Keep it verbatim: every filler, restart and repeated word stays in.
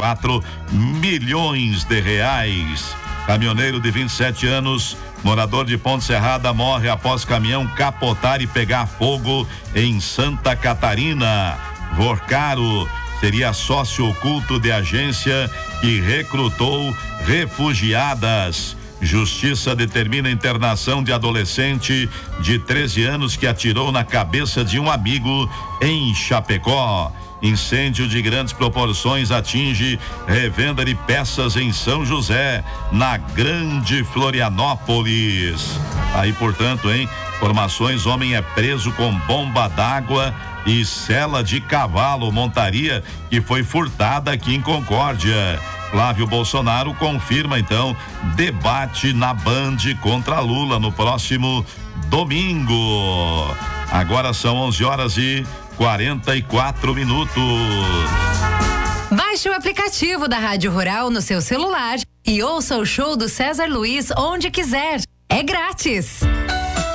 quatro milhões de reais. Caminhoneiro de vinte e sete anos, morador de Ponte Serrada, morre após caminhão capotar e pegar fogo em Santa Catarina. Vorcaro seria sócio oculto de agência que recrutou refugiadas. Justiça determina a internação de adolescente de treze anos que atirou na cabeça de um amigo em Chapecó. Incêndio de grandes proporções atinge revenda de peças em São José, na Grande Florianópolis. Aí, portanto, hein? Informações: homem é preso com bomba d'água e sela de cavalo, montaria que foi furtada aqui em Concórdia. Flávio Bolsonaro confirma, então, debate na Band contra Lula no próximo domingo. Agora são onze horas e quarenta e quatro minutos. Baixe o aplicativo da Rádio Rural no seu celular e ouça o show do César Luiz onde quiser. É grátis.